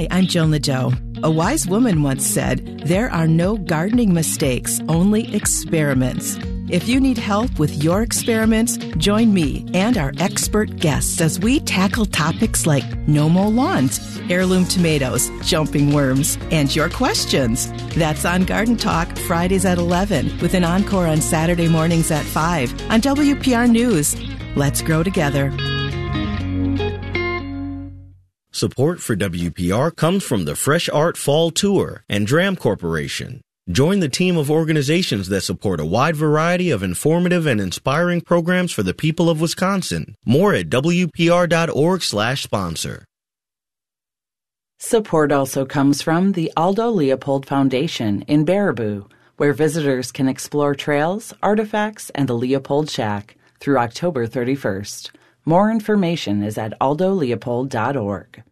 Hi, I'm Joan Liddell. A wise woman once said, "There are no gardening mistakes, only experiments." If you need help with your experiments, join me and our expert guests as we tackle topics like no-mow lawns, heirloom tomatoes, jumping worms, and your questions. That's on Garden Talk, Fridays at 11, with an encore on Saturday mornings at 5 on WPR News. Let's grow together. Support for WPR comes from the Fresh Art Fall Tour and Dram Corporation. Join the team of organizations that support a wide variety of informative and inspiring programs for the people of Wisconsin. More at WPR.org/sponsor. Support also comes from the Aldo Leopold Foundation in Baraboo, where visitors can explore trails, artifacts, and the Leopold Shack through October 31st. More information is at aldoleopold.org.